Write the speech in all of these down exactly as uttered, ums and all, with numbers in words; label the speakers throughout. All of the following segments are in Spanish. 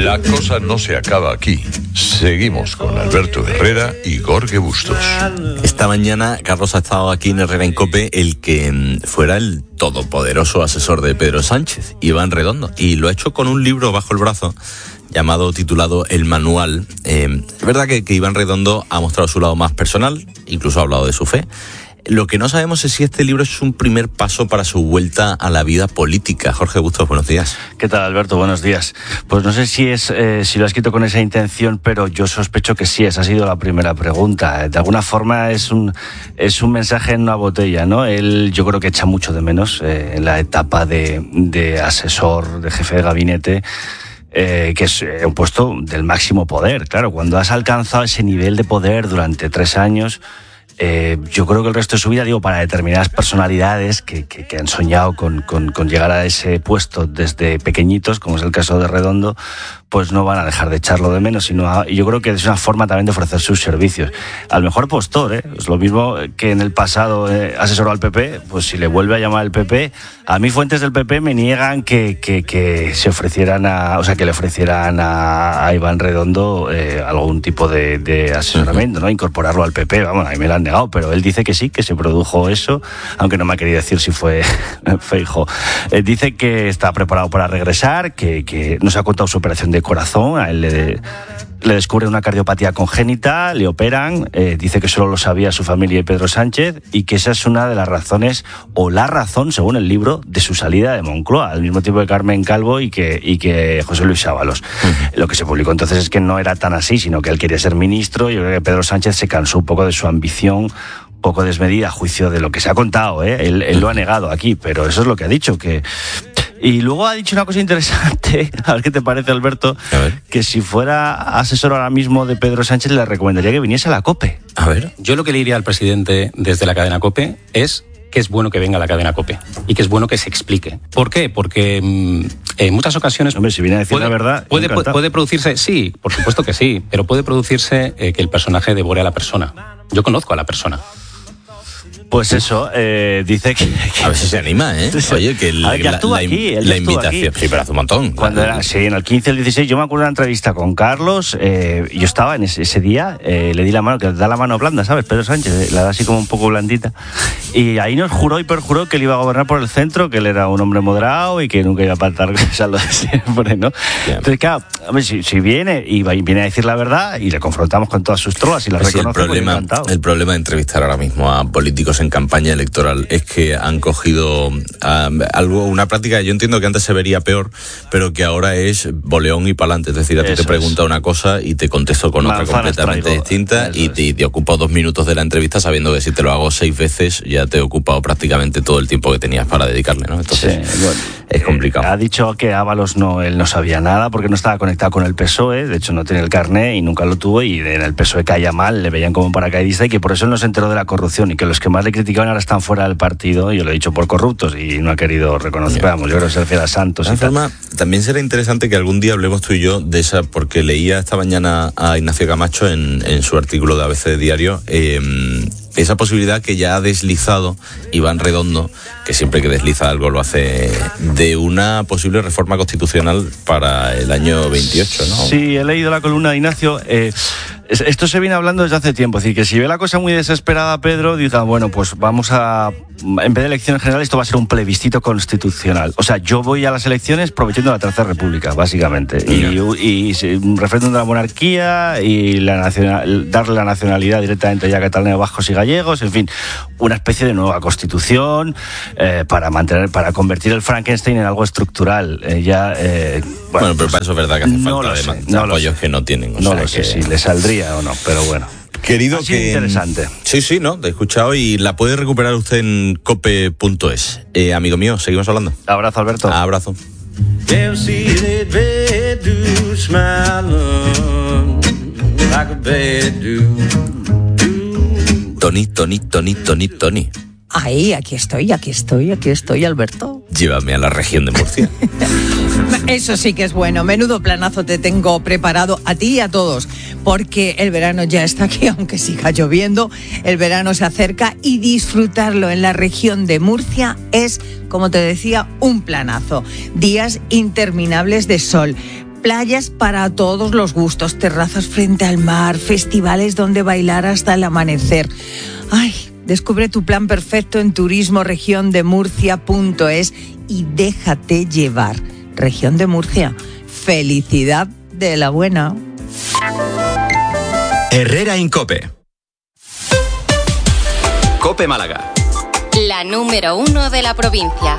Speaker 1: La cosa no se acaba aquí. Seguimos con Alberto Herrera y Jorge Bustos.
Speaker 2: Esta mañana Carlos ha estado aquí en Herrera en COPE el que fuera el todopoderoso asesor de Pedro Sánchez, Iván Redondo, y lo ha hecho con un libro bajo el brazo llamado, titulado El Manual. Eh, es verdad que, que Iván Redondo ha mostrado su lado más personal, incluso ha hablado de su fe. Lo que no sabemos es si este libro es un primer paso para su vuelta a la vida política. Jorge Bustos, buenos días.
Speaker 3: ¿Qué tal, Alberto? Buenos días. Pues no sé si es eh, si lo ha escrito con esa intención, pero yo sospecho que sí, esa ha sido la primera pregunta. De alguna forma es un es un mensaje en una botella, ¿no? Él, yo creo que echa mucho de menos eh, en la etapa de, de asesor, de jefe de gabinete, Eh, que es un puesto del máximo poder. Claro, cuando has alcanzado ese nivel de poder durante tres años, eh, yo creo que el resto de su vida, digo, para determinadas personalidades que, que, que han soñado con, con, con llegar a ese puesto desde pequeñitos, como es el caso de Redondo, pues no van a dejar de echarlo de menos, sino a, y yo creo que es una forma también de ofrecer sus servicios al mejor postor, ¿eh? Es lo mismo que en el pasado eh, asesoró al P P, pues si le vuelve a llamar el P P, a mí fuentes del P P me niegan que, que, que se ofrecieran a, o sea, que le ofrecieran a, a Iván Redondo eh, algún tipo de, de asesoramiento, ¿no? Incorporarlo al P P, vamos, a mí me lo han negado, pero él dice que sí, que se produjo eso, aunque no me ha querido decir si fue Feijóo. Eh, dice que está preparado para regresar, que, que nos ha contado su operación de corazón, a él le, le descubre una cardiopatía congénita, le operan, eh, dice que solo lo sabía su familia y Pedro Sánchez, y que esa es una de las razones, o la razón, según el libro, de su salida de Moncloa, al mismo tiempo que Carmen Calvo y que, y que José Luis Ábalos. Uh-huh. Lo que se publicó entonces es que no era tan así, sino que él quería ser ministro. Yo creo que Pedro Sánchez se cansó un poco de su ambición poco desmedida, a juicio de lo que se ha contado, ¿eh? Él, él lo ha negado aquí, pero eso es lo que ha dicho, que... Y luego ha dicho una cosa interesante, a ver qué te parece, Alberto, que si fuera asesor ahora mismo de Pedro Sánchez le recomendaría que viniese a la COPE.
Speaker 4: A ver, yo lo que le diría al presidente desde la cadena COPE es que es bueno que venga a la cadena COPE y que es bueno que se explique. ¿Por qué? Porque mmm, en muchas ocasiones...
Speaker 3: Hombre, si viene a decir
Speaker 4: puede,
Speaker 3: la verdad...
Speaker 4: Puede, puede producirse, sí, por supuesto que sí, pero puede producirse eh, que el personaje devore a la persona. Yo conozco a la persona.
Speaker 3: Pues eso, eh, dice que, que...
Speaker 2: A ver si se anima, ¿eh? Oye, que,
Speaker 3: la, que actúa
Speaker 2: la,
Speaker 3: aquí,
Speaker 2: la invitación...
Speaker 3: Aquí.
Speaker 2: Sí, pero hace un montón.
Speaker 3: Cuando era, sí, en el quince, el dieciséis, yo me acuerdo de una entrevista con Carlos, eh, yo estaba en ese, ese día, eh, le di la mano, que da la mano blanda, ¿sabes? Pedro Sánchez, eh, la da así como un poco blandita. Y ahí nos juró y perjuró que él iba a gobernar por el centro, que él era un hombre moderado y que nunca iba a faltar cosas lo de siempre, ¿no? Yeah. Entonces, claro, hombre, si, si viene y va, y viene a decir la verdad y le confrontamos con todas sus trolas y las pues reconoce,
Speaker 2: sí, el problema,
Speaker 3: pues
Speaker 2: el problema de entrevistar ahora mismo a políticos en campaña electoral es que han cogido um, algo, una práctica que yo entiendo que antes se vería peor, pero que ahora es boleón y pa'lante. Es decir, a ti te pregunta una cosa y te contesto con Manzanas otra completamente traigo. distinta y te, y te ocupa dos minutos de la entrevista sabiendo que si te lo hago seis veces ya te he ocupado prácticamente todo el tiempo que tenías para dedicarle, ¿no? Entonces
Speaker 3: sí, bueno,
Speaker 2: es complicado.
Speaker 3: Eh, ha dicho que Ábalos no, él no sabía nada porque no estaba conectado con el P S O E, de hecho no tiene el carné y nunca lo tuvo, y en el P S O E caía mal, le veían como un paracaidista y que por eso él no se enteró de la corrupción y que los que más le criticaban ahora están fuera del partido. Yo lo he dicho por corruptos y no ha querido reconocer. Yeah. Vamos, yo creo que se refiere a Santos.
Speaker 2: De forma, también será interesante que algún día hablemos tú y yo de esa, porque leía esta mañana a Ignacio Camacho en, en su artículo de A B C Diario, eh, esa posibilidad que ya ha deslizado Iván Redondo, que siempre que desliza algo lo hace, de una posible reforma constitucional para el año veintiocho, ¿no?
Speaker 3: Sí, he leído la columna de Ignacio. Eh, esto se viene hablando desde hace tiempo, es decir, que si ve la cosa muy desesperada Pedro, diga, bueno, pues vamos a, en vez de elecciones generales, esto va a ser un plebiscito constitucional. O sea, yo voy a las elecciones prometiendo la Tercera República, básicamente, y, y, y un referéndum de la monarquía y la nacional, darle la nacionalidad directamente ya a catalanes, vascos y gallegos, en fin, una especie de nueva constitución eh, para mantener, para convertir el Frankenstein en algo estructural. Eh, ya, eh,
Speaker 2: bueno, bueno, pero para eso es verdad que hace
Speaker 3: no
Speaker 2: falta
Speaker 3: sé,
Speaker 2: además
Speaker 3: no
Speaker 2: apoyos que no tienen. O
Speaker 3: no
Speaker 2: sea
Speaker 3: lo sé
Speaker 2: que...
Speaker 3: si le saldría o no, pero bueno.
Speaker 2: Querido, que
Speaker 3: interesante.
Speaker 2: Sí, sí, no, te he escuchado y la puede recuperar usted en cope punto es. Eh, amigo mío, seguimos hablando.
Speaker 3: Abrazo, Alberto.
Speaker 2: Abrazo. Tony, Tony, Tony, Tony, Tony.
Speaker 5: Ay, aquí estoy, aquí estoy, aquí estoy, Alberto.
Speaker 2: Llévame a la región de Murcia.
Speaker 5: Eso sí que es bueno. Menudo planazo te tengo preparado a ti y a todos, porque el verano ya está aquí, aunque siga lloviendo. El verano se acerca y disfrutarlo en la región de Murcia es, como te decía, un planazo. Días interminables de sol, Playas para todos los gustos, terrazas frente al mar, festivales donde bailar hasta el amanecer. Ay, descubre tu plan perfecto en turismo región de murcia punto es y déjate llevar. Región de Murcia, felicidad de la buena.
Speaker 6: Herrera en COPE. COPE Málaga.
Speaker 7: La número uno de la provincia.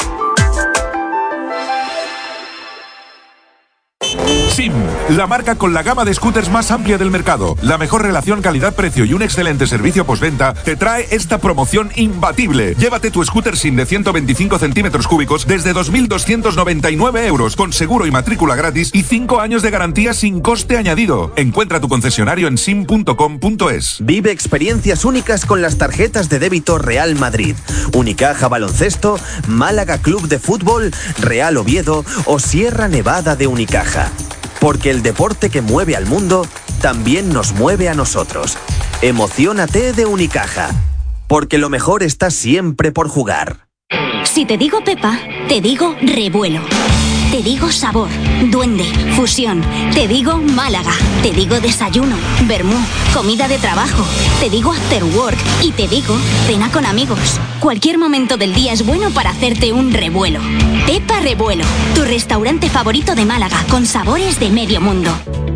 Speaker 8: SIM, la marca con la gama de scooters más amplia del mercado, la mejor relación calidad-precio y un excelente servicio postventa, te trae esta promoción imbatible. Llévate tu scooter SIM de ciento veinticinco centímetros cúbicos desde dos mil doscientos noventa y nueve euros, con seguro y matrícula gratis y cinco años de garantía sin coste añadido. Encuentra tu concesionario en sim punto com punto es.
Speaker 9: Vive experiencias únicas con las tarjetas de débito Real Madrid, Unicaja Baloncesto, Málaga Club de Fútbol, Real Oviedo o Sierra Nevada de Unicaja. Porque el deporte que mueve al mundo también nos mueve a nosotros. Emociónate de Unicaja. Porque lo mejor está siempre por jugar.
Speaker 10: Si te digo Pepa, te digo revuelo. Te digo sabor, duende, fusión. Te digo Málaga. Te digo desayuno, vermú, comida de trabajo. Te digo after work y te digo cena con amigos. Cualquier momento del día es bueno para hacerte un revuelo. Pepa Revuelo, tu restaurante favorito de Málaga, con sabores de medio mundo.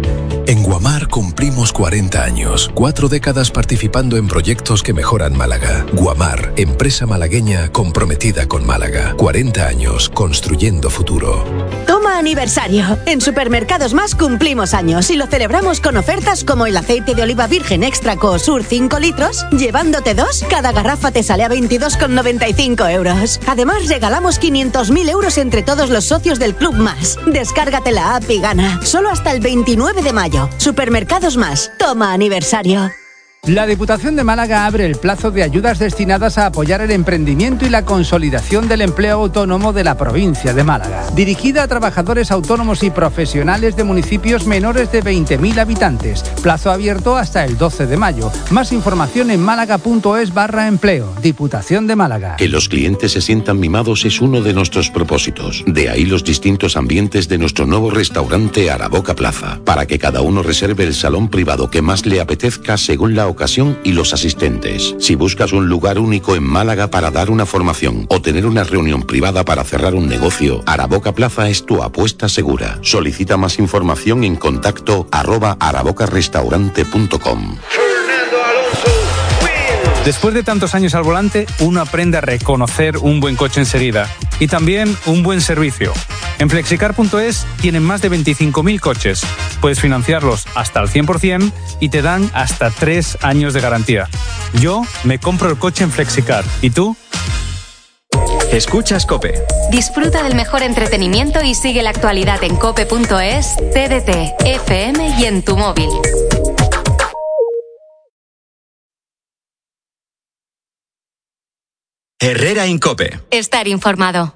Speaker 11: En Guamar cumplimos cuarenta años, cuatro décadas participando en proyectos que mejoran Málaga. Guamar, empresa malagueña comprometida con Málaga. cuarenta años construyendo futuro.
Speaker 12: Toma aniversario. En Supermercados Más cumplimos años y lo celebramos con ofertas como el aceite de oliva virgen extra Cosur cinco litros. Llevándote dos, cada garrafa te sale a veintidós con noventa y cinco euros. Además, regalamos quinientos mil euros entre todos los socios del Club Más. Descárgate la app y gana. Solo hasta el veintinueve de mayo. Supermercados Más. Toma aniversario.
Speaker 13: La Diputación de Málaga abre el plazo de ayudas destinadas a apoyar el emprendimiento y la consolidación del empleo autónomo de la provincia de Málaga, dirigida a trabajadores autónomos y profesionales de municipios menores de veinte mil habitantes. Plazo abierto hasta el doce de mayo. Más información en málaga.es barra empleo. Diputación de Málaga.
Speaker 14: Que los clientes se sientan mimados es uno de nuestros propósitos. De ahí los distintos ambientes de nuestro nuevo restaurante Araboca Plaza, para que cada uno reserve el salón privado que más le apetezca según la ocasión y los asistentes. Si buscas un lugar único en Málaga para dar una formación o tener una reunión privada para cerrar un negocio, Araboca Plaza es tu apuesta segura. Solicita más información en contacto arroba arabocarestaurante punto com.
Speaker 15: Después de tantos años al volante, uno aprende a reconocer un buen coche enseguida y también un buen servicio. En flexicar punto es tienen más de veinticinco mil coches. Puedes financiarlos hasta el cien por ciento y te dan hasta tres años de garantía. Yo me compro el coche en Flexicar. ¿Y tú?
Speaker 6: Escuchas COPE.
Speaker 7: Disfruta del mejor entretenimiento y sigue la actualidad en cope punto es, T D T, F M y en tu móvil.
Speaker 6: Herrera en COPE.
Speaker 7: Estar informado.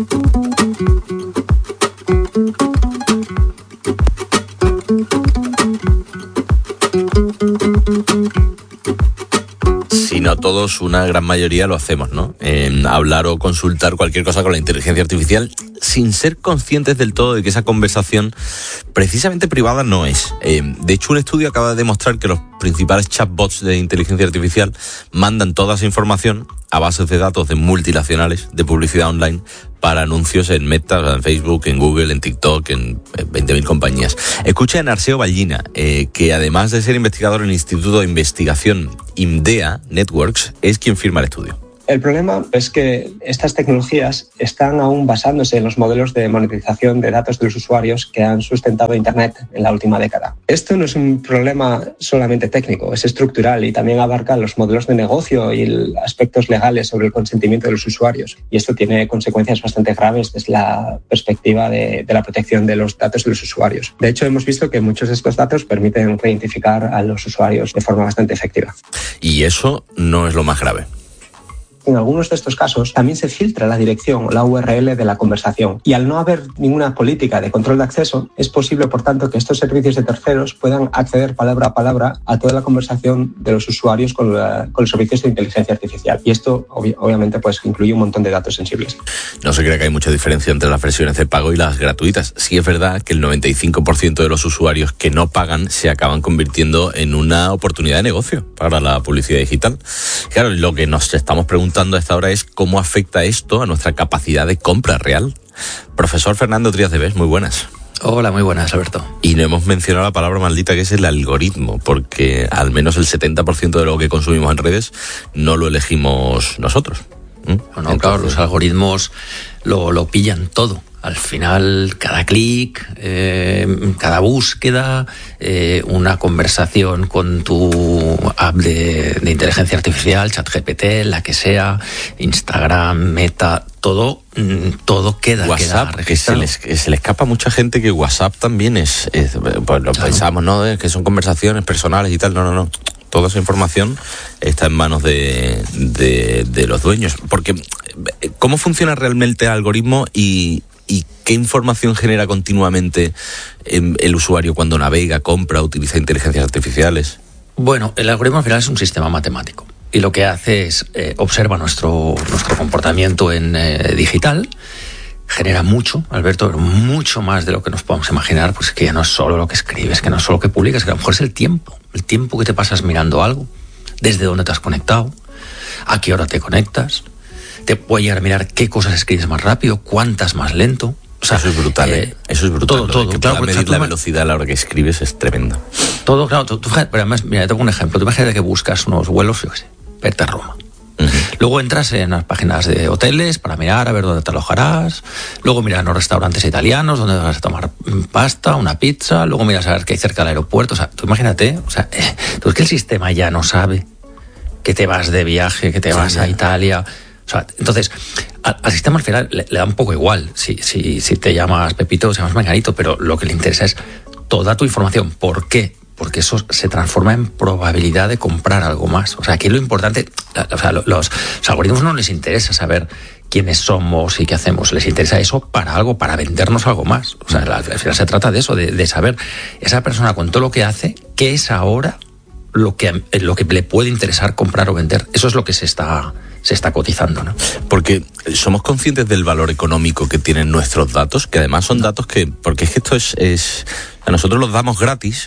Speaker 2: Si no todos, una gran mayoría lo hacemos, ¿no? Eh, hablar o consultar cualquier cosa con la inteligencia artificial sin ser conscientes del todo de que esa conversación precisamente privada no es. Eh, de hecho, un estudio acaba de demostrar que los principales chatbots de inteligencia artificial mandan toda esa información a bases de datos de multinacionales de publicidad online para anuncios en Meta, en Facebook, en Google, en TikTok, en veinte mil compañías. Escucha a Narceo Ballina, eh, que además de ser investigador en el Instituto de Investigación IMDEA Networks, es quien firma el estudio.
Speaker 16: El problema es que estas tecnologías están aún basándose en los modelos de monetización de datos de los usuarios que han sustentado Internet en la última década. Esto no es un problema solamente técnico, es estructural y también abarca los modelos de negocio y aspectos legales sobre el consentimiento de los usuarios. Y esto tiene consecuencias bastante graves desde la perspectiva de, de la protección de los datos de los usuarios. De hecho, hemos visto que muchos de estos datos permiten reidentificar a los usuarios de forma bastante efectiva.
Speaker 2: Y eso no es lo más grave.
Speaker 16: en algunos de estos casos también se filtra la dirección o la U R L de la conversación. Y al no haber ninguna política de control de acceso, es posible, por tanto, que estos servicios de terceros puedan acceder palabra a palabra a toda la conversación de los usuarios con, la, con los servicios de inteligencia artificial. Y esto, ob- obviamente, pues incluye un montón de datos sensibles.
Speaker 2: No se cree que hay mucha diferencia entre las versiones de pago y las gratuitas. Sí es verdad que el noventa y cinco por ciento de los usuarios que no pagan se acaban convirtiendo en una oportunidad de negocio para la publicidad digital. Claro, lo que nos estamos preguntando a esta hora es cómo afecta esto a nuestra capacidad de compra real. Profesor Fernando Trías de Bes, muy buenas.
Speaker 17: Hola, muy buenas, Alberto.
Speaker 2: Y no hemos mencionado la palabra maldita, que es el algoritmo, porque al menos el setenta por ciento de lo que consumimos en redes no lo elegimos nosotros. ¿Mm?
Speaker 17: Bueno, Entonces, claro, los algoritmos lo, lo pillan todo. Al final, cada clic, eh, cada búsqueda, eh, una conversación con tu app de, de inteligencia artificial, ChatGPT, la que sea, Instagram, Meta, todo, todo queda,
Speaker 2: WhatsApp,
Speaker 17: queda
Speaker 2: que se, les, que se le escapa a mucha gente que WhatsApp también es, es pues lo claro. pensamos, ¿no? Que son conversaciones personales y tal. No, no, no. Toda esa información está en manos de, de, de los dueños. Porque, ¿cómo funciona realmente el algoritmo y, y qué información genera continuamente el usuario cuando navega, compra, utiliza inteligencias artificiales?
Speaker 17: Bueno, el algoritmo al final es un sistema matemático. Y lo que hace es eh, observa nuestro, nuestro comportamiento en eh, digital, genera mucho, Alberto, mucho más de lo que nos podemos imaginar, pues que ya no es solo lo que escribes, que no es solo lo que publicas, que a lo mejor es el tiempo, el tiempo que te pasas mirando algo, desde dónde te has conectado, a qué hora te conectas, te puede llegar a mirar qué cosas escribes más rápido, cuántas más lento. O sea,
Speaker 2: eso es brutal, ¿eh? ¿eh? Eso es brutal.
Speaker 17: Todo, todo.
Speaker 2: Que
Speaker 17: claro,
Speaker 2: medir la velocidad a la hora que escribes es tremendo.
Speaker 17: Todo, claro. Tú, tú, pero además, mira, tengo un ejemplo. Tú imagínate que buscas unos vuelos, yo qué sé, verte a Roma. Uh-huh. Luego entras en las páginas de hoteles para mirar a ver dónde te alojarás. Luego miras en los restaurantes italianos donde vas a tomar pasta, una pizza. Luego miras a ver qué hay cerca del aeropuerto. O sea, tú imagínate, o sea, eh, tú es que el sistema ya no sabe que te vas de viaje, que te sí, vas a Italia. O sea, entonces, al, al sistema al final le, le da un poco igual si, si, si te llamas Pepito o te llamas Menganito, pero lo que le interesa es toda tu información. ¿Por qué? Porque eso se transforma en probabilidad de comprar algo más. O sea, aquí lo importante, o sea, los, los algoritmos no les interesa saber quiénes somos y qué hacemos, les interesa eso para algo, para vendernos algo más. O sea, al final se trata de eso, de, de saber esa persona con todo lo que hace, qué es ahora lo que, lo que le puede interesar comprar o vender. Eso es lo que se está... se está cotizando, ¿no?
Speaker 2: Porque somos conscientes del valor económico que tienen nuestros datos, que además son datos que, porque es que esto es, es a nosotros los damos gratis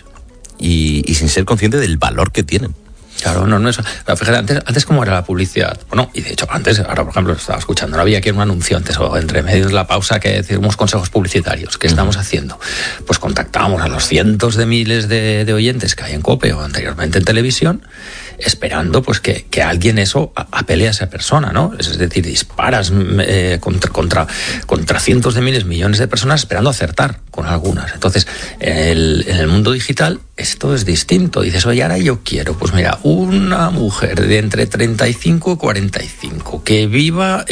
Speaker 2: y, y sin ser conscientes del valor que tienen.
Speaker 17: Claro, no, no es. Fíjate, antes, antes cómo era la publicidad. Bueno, y de hecho, antes, ahora por ejemplo, estaba escuchando, no había aquí un anuncio antes, o entre medio de la pausa, que decir unos consejos publicitarios. ¿Qué uh-huh. estamos haciendo? Pues contactábamos a los cientos de miles de, de oyentes que hay en COPE o anteriormente en televisión, esperando pues que, que alguien eso apele a esa persona, ¿no? Es decir, disparas eh, contra, contra, contra cientos de miles, millones de personas esperando acertar con algunas. Entonces, el, en el mundo digital esto es distinto. Dices, oye, ahora yo quiero, pues mira, una mujer de entre treinta y cinco y cuarenta y cinco que viva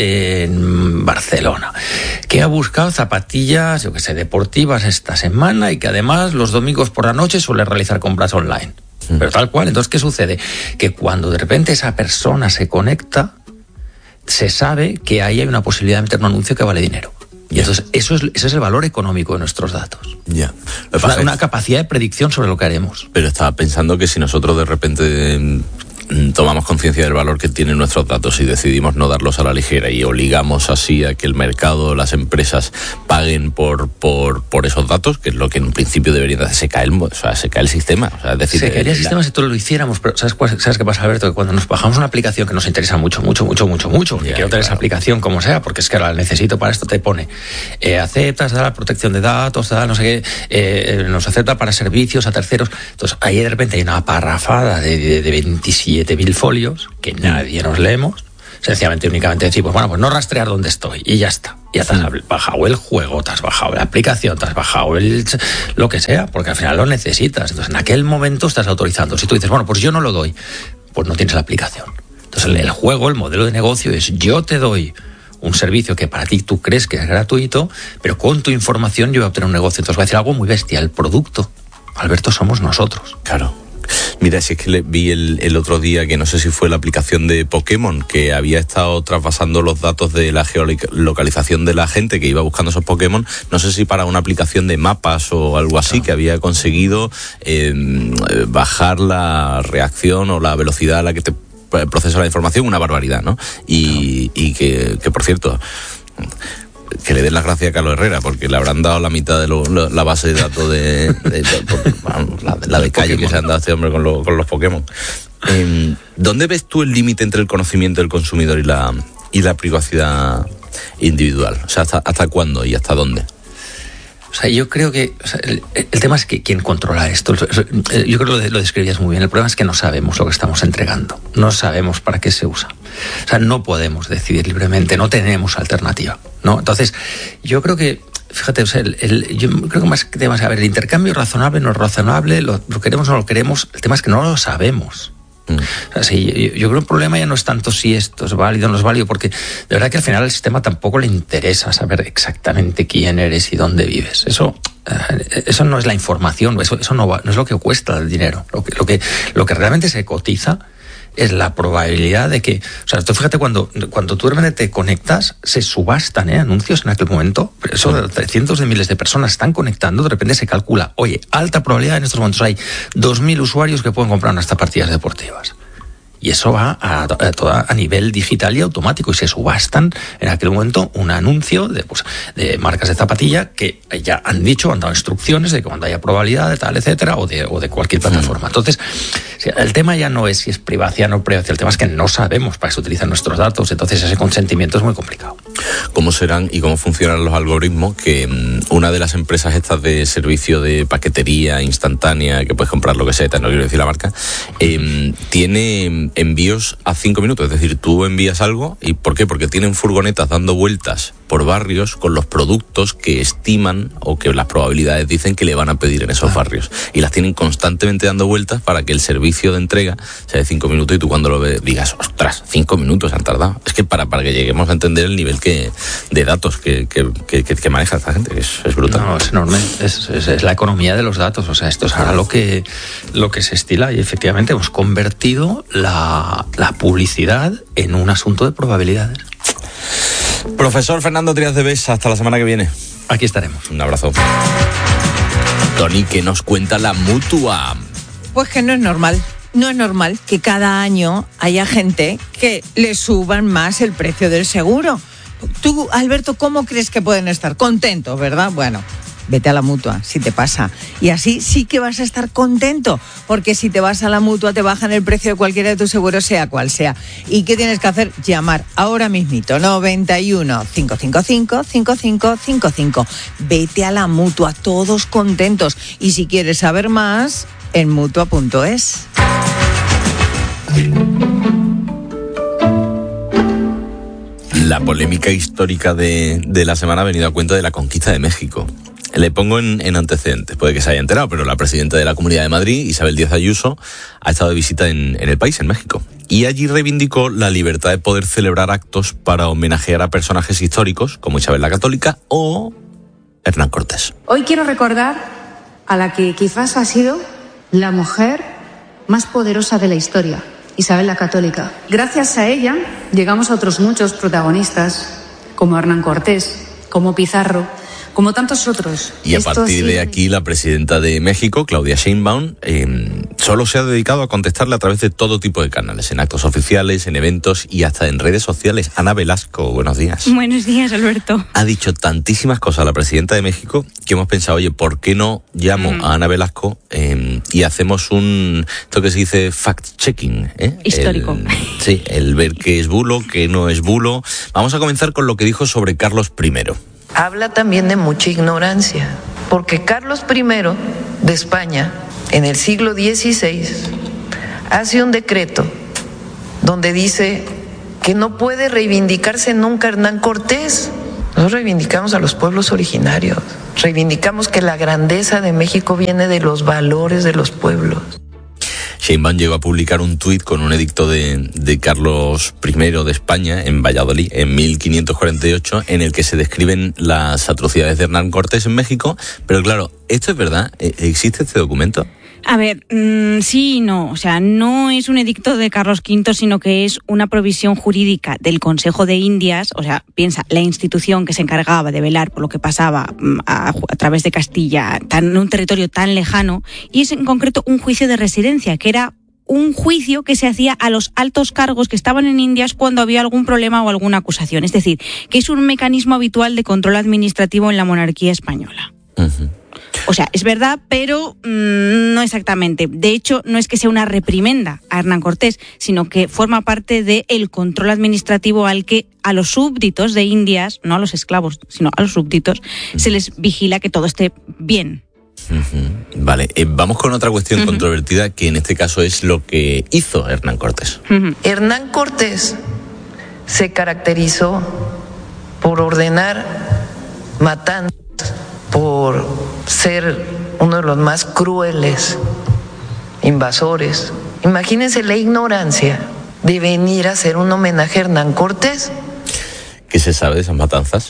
Speaker 17: en Barcelona, que ha buscado zapatillas, yo que sé, deportivas esta semana y que además los domingos por la noche suele realizar compras online. Pero tal cual. Entonces, ¿qué sucede? Que cuando de repente esa persona se conecta, se sabe que ahí hay una posibilidad de meter un anuncio que vale dinero. Y entonces eso es, ese es el valor económico de nuestros datos.
Speaker 2: Ya.
Speaker 17: Una, una capacidad de predicción sobre lo que haremos.
Speaker 2: Pero estaba pensando que si nosotros de repente tomamos conciencia del valor que tienen nuestros datos y decidimos no darlos a la ligera y obligamos así a que el mercado, las empresas paguen por por por esos datos, que es lo que en principio debería hacer, se cae el, o sea, se cae el sistema. O sea, es decir,
Speaker 17: se caería el sistema si todos lo hiciéramos, pero ¿sabes, ¿sabes qué pasa, Alberto? Que cuando nos bajamos una aplicación que nos interesa mucho, mucho, mucho, mucho, mucho, y quiero tener claro. esa aplicación como sea, porque es que la necesito para esto, te pone, eh, aceptas, da la protección de datos, da no sé qué, eh, nos acepta para servicios a terceros. Entonces ahí de repente hay una parrafada de, de, de veintisiete mil folios que nadie nos leemos, sencillamente únicamente decimos, bueno, pues no rastrear dónde estoy y ya está. Ya te has bajado el juego, te has bajado la aplicación, te has bajado el lo que sea, porque al final lo necesitas. Entonces en aquel momento estás autorizando. Si tú dices, bueno, pues yo no lo doy, pues no tienes la aplicación. Entonces el juego, el modelo de negocio es yo te doy un servicio que para ti tú crees que es gratuito, pero con tu información yo voy a obtener un negocio. Entonces voy a decir algo muy bestia, el producto, Alberto, somos nosotros.
Speaker 2: Claro. Mira, si es que le vi el, el otro día que no sé si fue la aplicación de Pokémon que había estado traspasando los datos de la geolocalización de la gente que iba buscando esos Pokémon, no sé si para una aplicación de mapas o algo así, que había conseguido eh, bajar la reacción o la velocidad a la que te procesa la información, una barbaridad, ¿no? Y, y que, que, por cierto, que le den las gracias a Carlos Herrera, porque le habrán dado la mitad de lo, la, la base de datos de, de, de por, bueno, la, la de calle que se han dado a este hombre con, lo, con los Pokémon. Eh, ¿Dónde ves tú el límite entre el conocimiento del consumidor y la y la privacidad individual? O sea, ¿hasta, hasta cuándo y hasta dónde?
Speaker 17: O sea, yo creo que o sea, el, el tema es que quién controla esto. Yo creo que lo, lo describías muy bien. El problema es que no sabemos lo que estamos entregando. No sabemos para qué se usa. O sea, no podemos decidir libremente. No tenemos alternativa, ¿no? Entonces, yo creo que, fíjate, o sea, el, el, yo creo que más que temas, a ver, el intercambio razonable, no es razonable, lo, lo queremos o no lo queremos. El tema es que no lo sabemos. Mm. O sea, sí, yo, yo creo que el problema ya no es tanto si esto es válido o no es válido, porque de verdad que al final al sistema tampoco le interesa saber exactamente quién eres y dónde vives. Eso, eh, eso no es la información, eso, eso no, va, no es lo que cuesta el dinero. Lo que, lo que, lo que realmente se cotiza es la probabilidad de que, o sea, tú fíjate, cuando, cuando tú realmente te conectas, se subastan ¿eh? anuncios en aquel momento, pero eso de cientos de miles de personas están conectando, de repente se calcula, oye, alta probabilidad en estos momentos hay dos mil usuarios que pueden comprar unas zapatillas deportivas. Y eso va a, a, toda, a nivel digital y automático, y se subastan en aquel momento un anuncio de, pues, de marcas de zapatilla que ya han dicho, han dado instrucciones de que cuando haya probabilidad de tal, etcétera, o de, o de cualquier plataforma. Entonces, el tema ya no es si es privacidad o no privacidad, el tema es que no sabemos para qué se utilizan nuestros datos, entonces ese consentimiento es muy complicado.
Speaker 2: ¿Cómo serán y cómo funcionan los algoritmos? Que um, una de las empresas estas de servicio de paquetería instantánea, que puedes comprar lo que sea, no quiero decir la marca, eh, tiene envíos a cinco minutos, es decir, tú envías algo, ¿y por qué? Porque tienen furgonetas dando vueltas por barrios con los productos que estiman o que las probabilidades dicen que le van a pedir en esos ah. barrios, y las tienen constantemente dando vueltas para que el servicio de entrega sea de cinco minutos y tú cuando lo ves digas, ostras, cinco minutos han tardado. Es que para, para que lleguemos a entender el nivel que de datos que, que, que, que maneja esta gente, es, es brutal.
Speaker 17: No, es enorme, es, es, es la economía de los datos, o sea, esto es ahora lo que, lo que se estila, y efectivamente hemos convertido la, la publicidad en un asunto de probabilidades.
Speaker 2: Profesor Fernando Trías de Bes, hasta la semana que viene.
Speaker 17: Aquí estaremos.
Speaker 2: Un abrazo. Tony, ¿qué nos cuenta la Mutua?
Speaker 5: Pues que no es normal. No es normal que cada año haya gente que le suban más el precio del seguro. Tú, Alberto, ¿cómo crees que pueden estar? Contentos, ¿verdad? Bueno, vete a la Mutua, si te pasa. Y así sí que vas a estar contento, porque si te vas a la Mutua te bajan el precio de cualquiera de tus seguros, sea cual sea. ¿Y qué tienes que hacer? Llamar ahora mismito, noventa y uno, cinco cinco cinco, cinco cinco cinco cinco. Vete a la Mutua, todos contentos. Y si quieres saber más, en mutua punto es.
Speaker 2: La polémica histórica de, de la semana ha venido a cuenta de la conquista de México. Le pongo en, en antecedentes, puede que se haya enterado, pero la presidenta de la Comunidad de Madrid, Isabel Díaz Ayuso, ha estado de visita en, en el país, en México. Y allí reivindicó la libertad de poder celebrar actos para homenajear a personajes históricos, como Isabel la Católica o Hernán Cortés.
Speaker 18: Hoy quiero recordar a la que quizás ha sido la mujer más poderosa de la historia, Isabel la Católica. Gracias a ella llegamos a otros muchos protagonistas, como Hernán Cortés, como Pizarro, como tantos otros.
Speaker 2: Y a Esto partir sí... de aquí, la presidenta de México, Claudia Sheinbaum, eh, solo se ha dedicado a contestarle a través de todo tipo de canales, en actos oficiales, en eventos y hasta en redes sociales. Ana Velasco, buenos días.
Speaker 19: Buenos días, Alberto.
Speaker 2: Ha dicho tantísimas cosas la presidenta de México que hemos pensado, oye, ¿por qué no llamo mm. a Ana Velasco eh, y hacemos un, esto que se dice fact-checking? ¿eh?
Speaker 19: Histórico.
Speaker 2: El, sí, el ver qué es bulo, qué no es bulo. Vamos a comenzar con lo que dijo sobre Carlos primero.
Speaker 20: Habla también de mucha ignorancia, porque Carlos primero de España, en el siglo dieciséis, hace un decreto donde dice que no puede reivindicarse nunca Hernán Cortés. Nosotros reivindicamos a los pueblos originarios, reivindicamos que la grandeza de México viene de los valores de los pueblos.
Speaker 2: Sheinbaum llegó a publicar un tuit con un edicto de, de Carlos primero de España en Valladolid en mil quinientos cuarenta y ocho, en el que se describen las atrocidades de Hernán Cortés en México. Pero claro, ¿esto es verdad? ¿Existe este documento?
Speaker 19: A ver, mmm, sí y no. O sea, no es un edicto de Carlos quinto, sino que es una provisión jurídica del Consejo de Indias. O sea, piensa, la institución que se encargaba de velar por lo que pasaba a, a través de Castilla, tan, en un territorio tan lejano, y es en concreto un juicio de residencia, que era un juicio que se hacía a los altos cargos que estaban en Indias cuando había algún problema o alguna acusación. Es decir, que es un mecanismo habitual de control administrativo en la monarquía española. Uh-huh. O sea, es verdad, pero mmm, no exactamente. De hecho, no es que sea una reprimenda a Hernán Cortés, sino que forma parte del control administrativo al que a los súbditos de Indias, no a los esclavos, sino a los súbditos, uh-huh. se les vigila que todo esté bien.
Speaker 2: Uh-huh. Vale, eh, vamos con otra cuestión uh-huh. controvertida, que en este caso es lo que hizo Hernán Cortés.
Speaker 20: Uh-huh. Hernán Cortés se caracterizó por ordenar matanzas, por ser uno de los más crueles invasores. Imagínense la ignorancia de venir a hacer un homenaje a Hernán Cortés.
Speaker 2: ¿Qué se sabe de esas matanzas?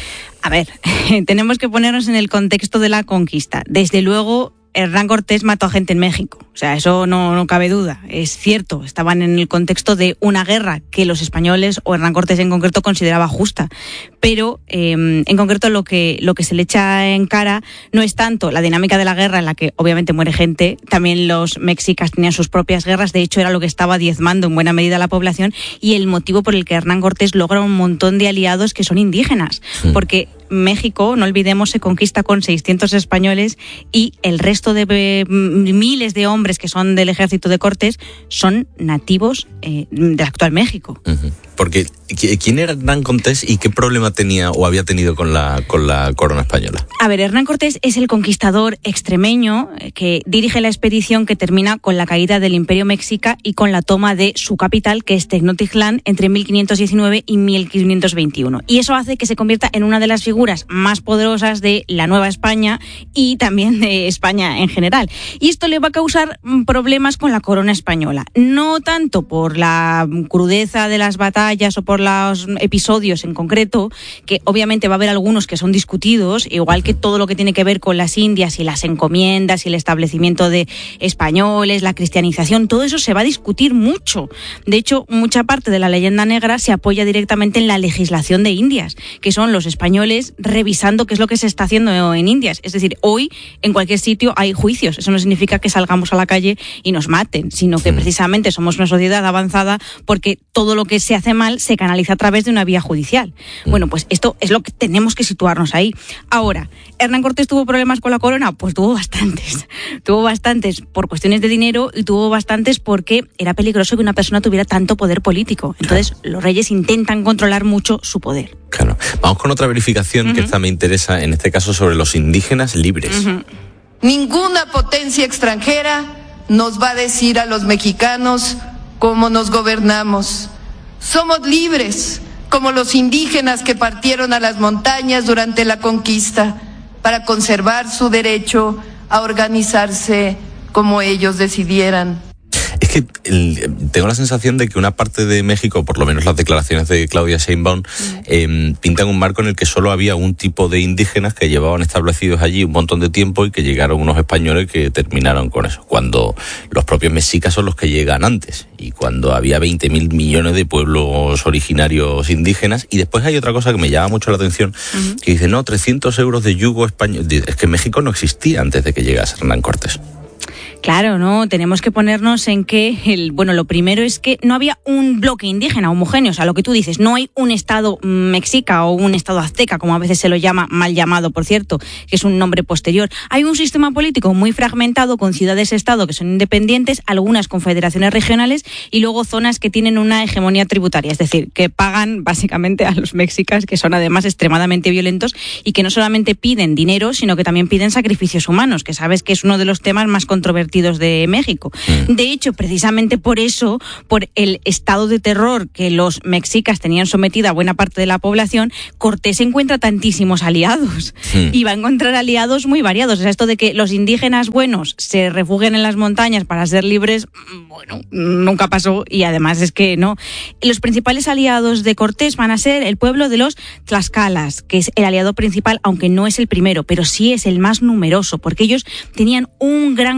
Speaker 19: A ver, tenemos que ponernos en el contexto de la conquista. Desde luego, Hernán Cortés mató a gente en México. O sea, eso no, no cabe duda. Es cierto, estaban en el contexto de una guerra que los españoles, o Hernán Cortés en concreto, consideraba justa. Pero, eh, en concreto, lo que, lo que se le echa en cara no es tanto la dinámica de la guerra, en la que obviamente muere gente. También los mexicas tenían sus propias guerras. De hecho, era lo que estaba diezmando en buena medida a la población, y el motivo por el que Hernán Cortés logra un montón de aliados que son indígenas. Sí. Porque México, no olvidemos, se conquista con seiscientos españoles, y el resto de eh, miles de hombres que son del ejército de Cortés son nativos eh, del actual México.
Speaker 2: Uh-huh. Porque, ¿quién era Hernán Cortés y qué problema tenía o había tenido con la, con la corona española?
Speaker 19: A ver, Hernán Cortés es el conquistador extremeño que dirige la expedición que termina con la caída del Imperio Mexica y con la toma de su capital, que es Tenochtitlán, entre mil quinientos diecinueve y mil quinientos veintiuno. Y eso hace que se convierta en una de las figuras más poderosas de la Nueva España y también de España en general. Y esto le va a causar problemas con la corona española. No tanto por la crudeza de las batallas o por los episodios en concreto, que obviamente va a haber algunos que son discutidos, igual que todo lo que tiene que ver con las Indias y las encomiendas y el establecimiento de españoles, la cristianización, todo eso se va a discutir mucho. De hecho, mucha parte de la leyenda negra se apoya directamente en la legislación de Indias, que son los españoles revisando qué es lo que se está haciendo en Indias. Es decir, hoy en cualquier sitio hay juicios. Eso no significa que salgamos a la calle y nos maten, sino que precisamente somos una sociedad avanzada porque todo lo que se hace mal se canaliza a través de una vía judicial. Bueno, pues esto es lo que tenemos que situarnos ahí. Ahora, ¿Hernán Cortés tuvo problemas con la corona? Pues tuvo bastantes. Tuvo bastantes por cuestiones de dinero y tuvo bastantes porque era peligroso que una persona tuviera tanto poder político. Entonces, claro, los reyes intentan controlar mucho su poder.
Speaker 2: Claro. Vamos con otra verificación uh-huh. que esta me interesa, en este caso sobre los indígenas libres.
Speaker 20: Uh-huh. Ninguna potencia extranjera nos va a decir a los mexicanos cómo nos gobernamos. Somos libres, como los indígenas que partieron a las montañas durante la conquista para conservar su derecho a organizarse como ellos decidieran.
Speaker 2: Es que el, tengo la sensación de que una parte de México, por lo menos las declaraciones de Claudia Sheinbaum, eh, pintan un marco en el que solo había un tipo de indígenas que llevaban establecidos allí un montón de tiempo y que llegaron unos españoles que terminaron con eso, cuando los propios mexicas son los que llegan antes y cuando había veinte mil millones de pueblos originarios indígenas. Y después hay otra cosa que me llama mucho la atención, uh-huh. que dice, no, trescientos euros de yugo español. Es que México no existía antes de que llegase Hernán Cortés.
Speaker 19: Claro, no, tenemos que ponernos en que, el, bueno, lo primero es que no había un bloque indígena homogéneo, o sea, lo que tú dices, no hay un estado mexica o un estado azteca, como a veces se lo llama, mal llamado, por cierto, que es un nombre posterior. Hay un sistema político muy fragmentado con ciudades-estado que son independientes, algunas con federaciones regionales y luego zonas que tienen una hegemonía tributaria, es decir, que pagan básicamente a los mexicas, que son además extremadamente violentos y que no solamente piden dinero, sino que también piden sacrificios humanos, que sabes que es uno de los temas más controvertidos de México. De hecho, precisamente por eso, por el estado de terror que los mexicas tenían sometida a buena parte de la población, Cortés encuentra tantísimos aliados sí. y va a encontrar aliados muy variados. O sea, esto de que los indígenas buenos se refugien en las montañas para ser libres, bueno, nunca pasó y además es que no. Los principales aliados de Cortés van a ser el pueblo de los tlaxcalas, que es el aliado principal, aunque no es el primero, pero sí es el más numeroso, porque ellos tenían un gran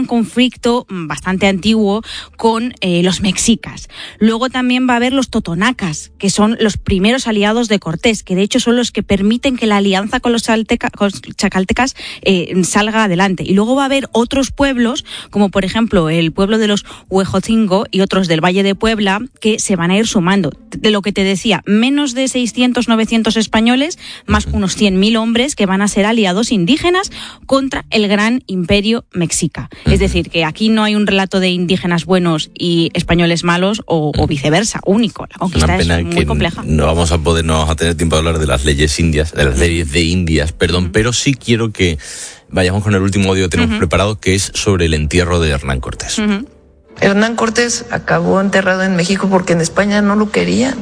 Speaker 19: gran conflicto bastante antiguo con eh, los mexicas. Luego también va a haber los totonacas, que son los primeros aliados de Cortés, que de hecho son los que permiten que la alianza con los, salteca, con los chacaltecas eh, salga adelante. Y luego va a haber otros pueblos, como por ejemplo el pueblo de los Huejotzingo y otros del Valle de Puebla, que se van a ir sumando. De lo que te decía, menos de seiscientos, novecientos españoles, más unos cien mil hombres que van a ser aliados indígenas contra el gran imperio mexica. Es decir, que aquí no hay un relato de indígenas buenos y españoles malos o, o viceversa, único. La conquista es, es muy compleja.
Speaker 2: No vamos a poder, no vamos a tener tiempo de hablar de las leyes indias, de las leyes de Indias, perdón, uh-huh. pero sí quiero que vayamos con el último audio que tenemos uh-huh. preparado, que es sobre el entierro de Hernán Cortés.
Speaker 20: Uh-huh. Hernán Cortés acabó enterrado en México porque en España no lo querían.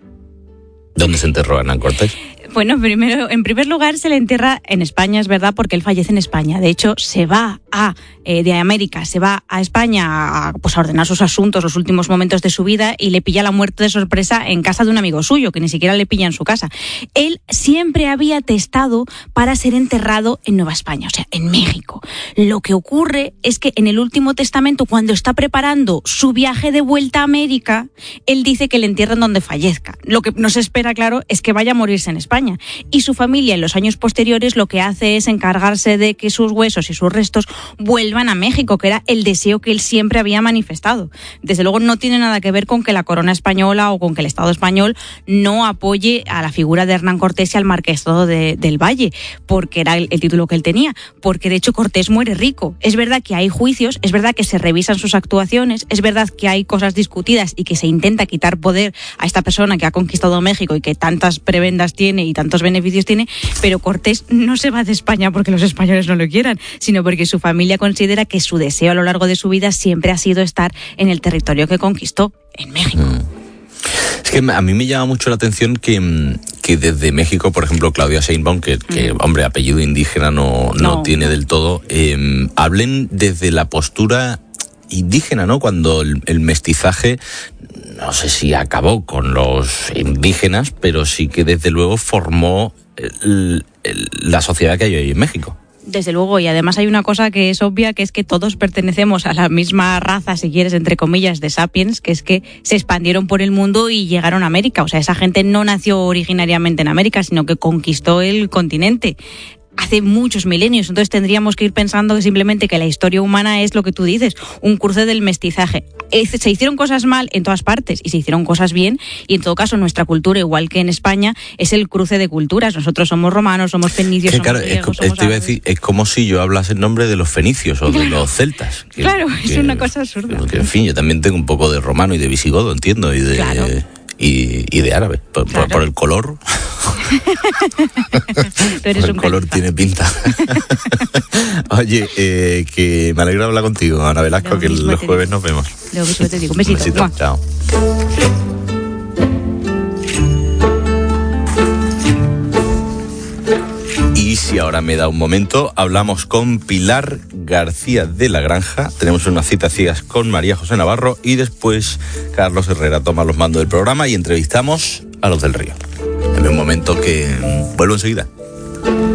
Speaker 2: ¿Dónde se enterró Hernán Cortés?
Speaker 19: Bueno, primero, en primer lugar se le entierra en España, es verdad, porque él fallece en España. De hecho, se va a eh, de América, se va a España a, pues, a ordenar sus asuntos, los últimos momentos de su vida, y le pilla la muerte de sorpresa en casa de un amigo suyo, que ni siquiera le pilla en su casa. Él siempre había testado para ser enterrado en Nueva España, o sea, en México. Lo que ocurre es que en el último testamento, cuando está preparando su viaje de vuelta a América, él dice que le entierran donde fallezca. Lo que no se espera, claro, es que vaya a morirse en España. Y su familia en los años posteriores lo que hace es encargarse de que sus huesos y sus restos vuelvan a México, que era el deseo que él siempre había manifestado. Desde luego no tiene nada que ver con que la corona española o con que el Estado español no apoye a la figura de Hernán Cortés y al marquesado de, del Valle, porque era el, el título que él tenía, porque de hecho Cortés muere rico. Es verdad que hay juicios, es verdad que se revisan sus actuaciones, es verdad que hay cosas discutidas y que se intenta quitar poder a esta persona que ha conquistado México y que tantas prebendas tiene y tantos beneficios tiene, pero Cortés no se va de España porque los españoles no lo quieran, sino porque su familia considera que su deseo a lo largo de su vida siempre ha sido estar en el territorio que conquistó, en México. Mm.
Speaker 2: Es que a mí me llama mucho la atención que, que desde México, por ejemplo, Claudia Sheinbaum, que, que mm. hombre, apellido indígena no, no, no tiene del todo, eh, hablen desde la postura indígena, ¿no? Cuando el, el mestizaje, no sé si acabó con los indígenas, pero sí que desde luego formó el, el, la sociedad que hay hoy en México.
Speaker 19: Desde luego, y además hay una cosa que es obvia, que es que todos pertenecemos a la misma raza, si quieres, entre comillas, de sapiens, que es que se expandieron por el mundo y llegaron a América. O sea, esa gente no nació originariamente en América, sino que conquistó el continente hace muchos milenios. Entonces tendríamos que ir pensando que simplemente que la historia humana es lo que tú dices, un cruce del mestizaje. Se hicieron cosas mal en todas partes y se hicieron cosas bien, y en todo caso nuestra cultura, igual que en España, es el cruce de culturas. Nosotros somos romanos, somos fenicios,
Speaker 2: que,
Speaker 19: somos
Speaker 2: claro,
Speaker 19: griegos,
Speaker 2: es,
Speaker 19: somos
Speaker 2: te iba a decir, es como si yo hablase en nombre de los fenicios o de los celtas. Que,
Speaker 19: claro,
Speaker 2: que,
Speaker 19: es una cosa absurda.
Speaker 2: Que, en fin, yo también tengo un poco de romano y de visigodo, entiendo, y de... Claro. Y, y de árabe, por, claro. por, por el color.
Speaker 19: Pero eres
Speaker 2: el
Speaker 19: un
Speaker 2: color
Speaker 19: califán.
Speaker 2: Tiene pinta. Oye, eh, que me alegro de hablar contigo, Ana Velasco, que los jueves nos vemos.
Speaker 19: Lo mismo te digo. Un besito.
Speaker 2: Un besito. Chao. Y si ahora me da un momento, hablamos con Pilar García de la Granja. Tenemos unas citas ciegas con María José Navarro y después Carlos Herrera toma los mandos del programa y entrevistamos a los del Río. En un momento que vuelvo enseguida.